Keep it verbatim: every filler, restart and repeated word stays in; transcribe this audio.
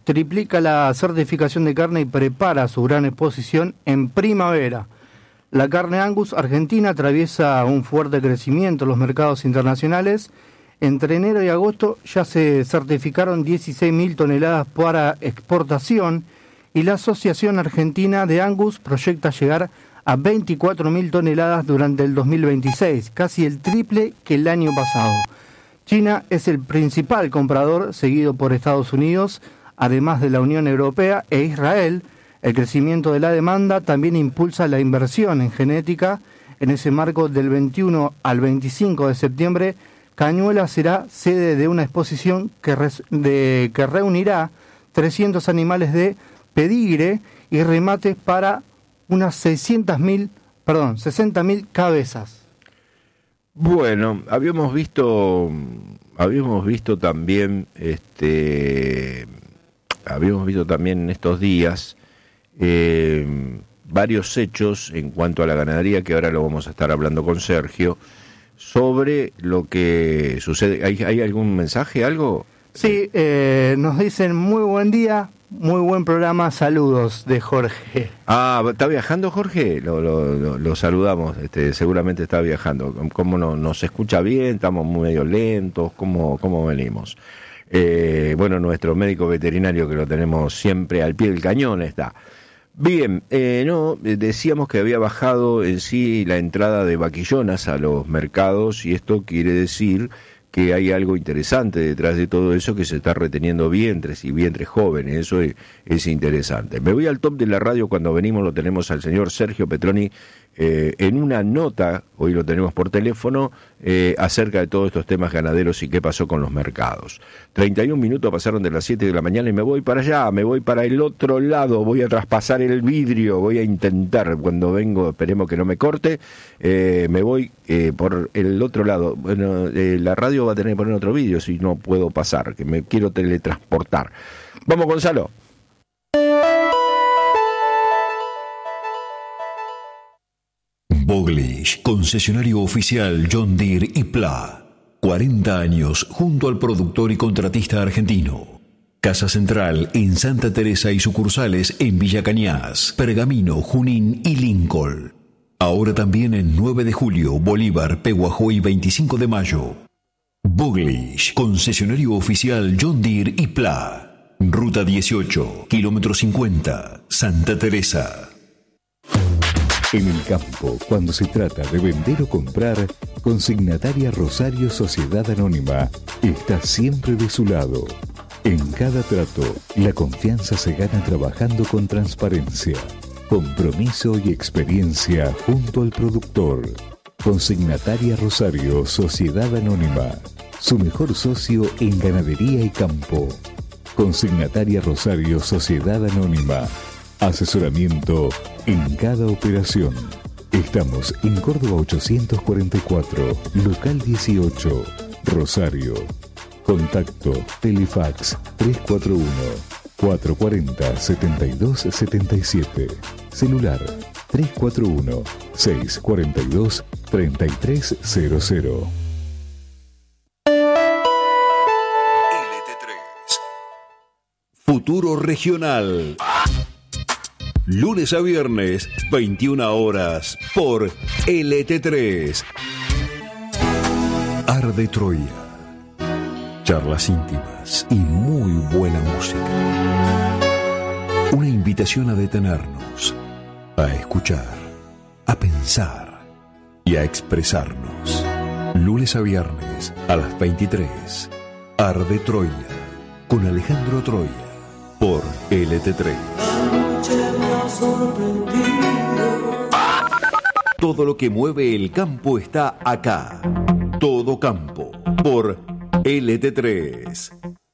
triplica la certificación de carne y prepara su gran exposición en primavera. La carne Angus argentina atraviesa un fuerte crecimiento en los mercados internacionales. Entre enero y agosto ya se certificaron dieciséis mil toneladas para exportación y la Asociación Argentina de Angus proyecta llegar a veinticuatro mil toneladas durante el dos mil veintiséis, casi el triple que el año pasado. China es el principal comprador, seguido por Estados Unidos, además de la Unión Europea e Israel. El crecimiento de la demanda también impulsa la inversión en genética. En ese marco, del veintiuno al veinticinco de septiembre, Cañuelas será sede de una exposición que, res, de, que reunirá trescientos animales de pedigre y remates para unas seiscientas mil, perdón, sesenta mil cabezas. Bueno, habíamos visto, habíamos visto también, este, habíamos visto también en estos días eh, varios hechos en cuanto a la ganadería, que ahora lo vamos a estar hablando con Sergio, sobre lo que sucede. ¿Hay, hay algún mensaje, algo? Sí, eh, nos dicen muy buen día, muy buen programa, saludos de Jorge. Ah, ¿está viajando Jorge? Lo, lo, lo, lo saludamos, este, seguramente está viajando. ¿Cómo no, nos escucha bien? ¿Estamos medio lentos? ¿Cómo, cómo venimos? Eh, bueno, nuestro médico veterinario, que lo tenemos siempre al pie del cañón, está. Bien, eh, no, decíamos que había bajado en sí la entrada de vaquillonas a los mercados, y esto quiere decir que hay algo interesante detrás de todo eso, que se está reteniendo vientres y vientres jóvenes. Eso es, es interesante. Me voy al top de la radio. Cuando venimos lo tenemos al señor Sergio Petroni eh, en una nota, hoy lo tenemos por teléfono, eh, acerca de todos estos temas ganaderos y qué pasó con los mercados. treinta y un minutos pasaron de las siete de la mañana y me voy para allá, me voy para el otro lado, voy a traspasar el vidrio, voy a intentar, cuando vengo, esperemos que no me corte, eh, me voy eh, por el otro lado. Bueno, eh, la radio va a tener que poner otro vídeo si no puedo pasar, que me quiero teletransportar. Vamos, Gonzalo. Boglish, concesionario oficial John Deere y Pla. cuarenta años junto al productor y contratista argentino. Casa Central en Santa Teresa y sucursales en Villa Cañas, Pergamino, Junín y Lincoln. Ahora también en nueve de julio, Bolívar, Peguajó y veinticinco de mayo. Boglish, concesionario oficial John Deere y Pla. Ruta dieciocho, kilómetro cincuenta, Santa Teresa. En el campo, cuando se trata de vender o comprar, Consignataria Rosario Sociedad Anónima está siempre de su lado. En cada trato, la confianza se gana trabajando con transparencia, compromiso y experiencia junto al productor. Consignataria Rosario Sociedad Anónima, su mejor socio en ganadería y campo. Consignataria Rosario Sociedad Anónima, asesoramiento en cada operación. Estamos en Córdoba ochocientos cuarenta y cuatro, local dieciocho, Rosario. Contacto Telefax tres cuatro uno, cuatro cuatro cero, siete dos siete siete. Celular tres cuatro uno, seis cuatro dos, tres tres cero cero. L T tres. Futuro Regional. Lunes a viernes, veintiuna horas, por L T tres. Arde Troya. Charlas íntimas y muy buena música. Una invitación a detenernos, a escuchar, a pensar y a expresarnos. Lunes a viernes, a las veintitrés. Arde Troya, con Alejandro Troya, por L T tres. Todo lo que mueve el campo está acá. Todo campo, por L T tres.